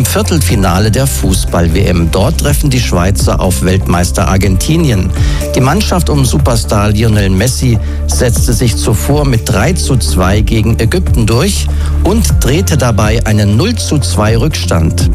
im Viertelfinale der Fußball-WM. Dort treffen die Schweizer auf Weltmeister Argentinien. Die Mannschaft um Superstar Lionel Messi setzte sich zuvor mit 3:2 gegen Ägypten durch und drehte dabei einen 0:2 Rückstand.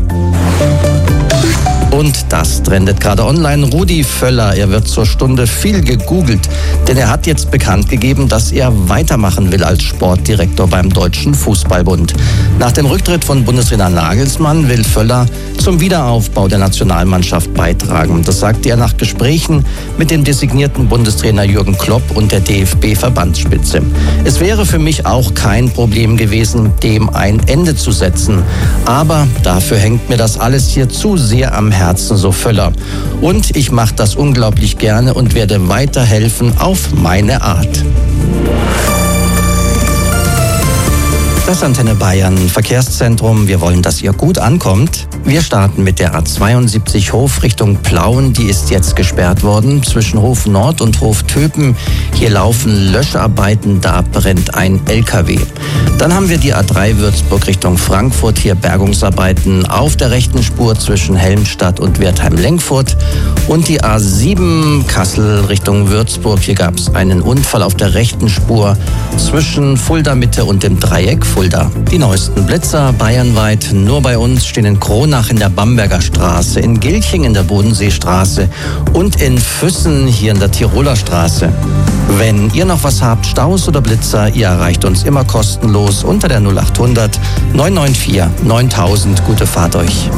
Und das trendet gerade online. Rudi Völler, er wird zur Stunde viel gegoogelt, denn er hat jetzt bekannt gegeben, dass er weitermachen will als Sportdirektor beim Deutschen Fußballbund. Nach dem Rücktritt von Bundestrainer Nagelsmann will Völler zum Wiederaufbau der Nationalmannschaft beitragen. Das sagte er nach Gesprächen mit dem designierten Bundestrainer Jürgen Klopp und der DFB-Verbandsspitze. Es wäre für mich auch kein Problem gewesen, dem ein Ende zu setzen. Aber dafür hängt mir das alles hier zu sehr am Herzen, so Völler. Und ich mache das unglaublich gerne und werde weiterhelfen auf meine Art. Das Antenne Bayern Verkehrszentrum. Wir wollen, dass ihr gut ankommt. Wir starten mit der A72 Hof Richtung Plauen. Die ist jetzt gesperrt worden zwischen Hof Nord und Hof Töpen. Hier laufen Löscharbeiten, da brennt ein LKW. Dann haben wir die A3 Würzburg Richtung Frankfurt. Hier Bergungsarbeiten auf der rechten Spur zwischen Helmstadt und Wertheim-Lenkfurt. Und die A7 Kassel Richtung Würzburg. Hier gab es einen Unfall auf der rechten Spur zwischen Fulda Mitte und dem Dreieck Fulda. Die neuesten Blitzer bayernweit. Nur bei uns stehen in Kronach in der Bamberger Straße, in Gilching in der Bodenseestraße und in Füssen hier in der Tiroler Straße. Wenn ihr noch was habt, Staus oder Blitzer, ihr erreicht uns immer kostenlos unter der 0800 994 9000. Gute Fahrt euch.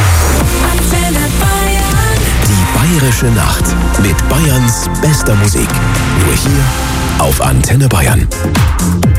Die Bayerische Nacht mit Bayerns bester Musik. Nur hier auf Antenne Bayern.